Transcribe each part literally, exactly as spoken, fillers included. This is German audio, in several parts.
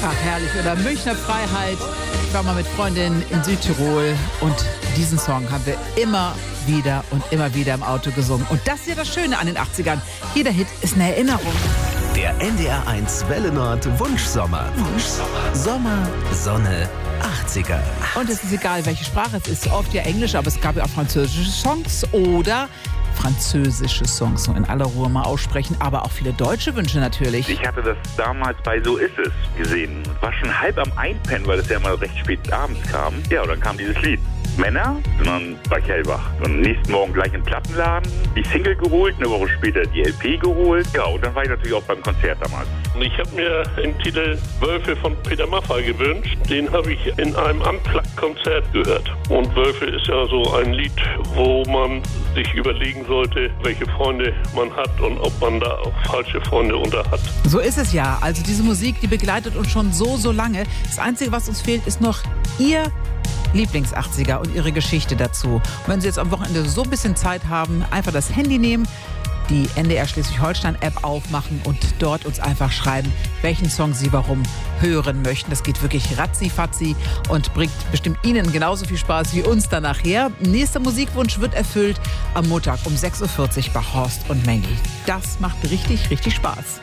Ach, herrlich. Oder Münchner Freiheit. Ich war mal mit Freundinnen in Südtirol und diesen Song haben wir immer wieder und immer wieder im Auto gesungen. Und das ist ja das Schöne an den achtzigern. Jeder Hit ist eine Erinnerung. Der N D R eins Welle Nord Wunschsommer. Wunschsommer. Sommer, Sonne, achtziger. Und es ist egal, welche Sprache es ist. Oft ja Englisch, aber es gab ja auch französische Songs oder französische Songs, so in aller Ruhe mal aussprechen, aber auch viele deutsche Wünsche natürlich. Ich hatte das damals bei So ist es gesehen. War schon halb am Einpennen, weil es ja immer recht spät abends kam. Ja, und dann kam dieses Lied. Männer, sondern bei Kellbach. Und am nächsten Morgen gleich im Plattenladen, die Single geholt, eine Woche später die L P geholt. Ja, und dann war ich natürlich auch beim Konzert damals. Und ich habe mir den Titel Wölfe von Peter Maffay gewünscht. Den habe ich in einem Unplugged-Konzert gehört. Und Wölfe ist ja so ein Lied, wo man sich überlegen sollte, welche Freunde man hat und ob man da auch falsche Freunde unter hat. So ist es ja. Also diese Musik, die begleitet uns schon so, so lange. Das Einzige, was uns fehlt, ist noch ihr Lieblings-achtziger und ihre Geschichte dazu. Und wenn Sie jetzt am Wochenende so ein bisschen Zeit haben, einfach das Handy nehmen, die N D R Schleswig-Holstein-App aufmachen und dort uns einfach schreiben, welchen Song Sie warum hören möchten. Das geht wirklich ratzi-fatzi und bringt bestimmt Ihnen genauso viel Spaß wie uns dann nachher. Nächster Musikwunsch wird erfüllt am Montag um sechs Uhr vierzig bei Horst und Mengel. Das macht richtig, richtig Spaß.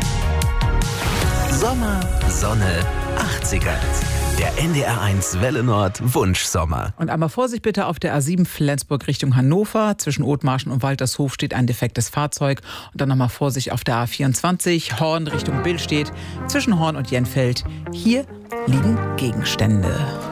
Sommer, Sonne, achtziger. Der N D R eins Welle Nord Wunschsommer. Und einmal Vorsicht bitte auf der A sieben Flensburg Richtung Hannover. Zwischen Othmarschen und Waltershof steht ein defektes Fahrzeug. Und dann nochmal Vorsicht auf der A vierundzwanzig Horn Richtung Billstedt. Zwischen Horn und Jenfeld. Hier liegen Gegenstände.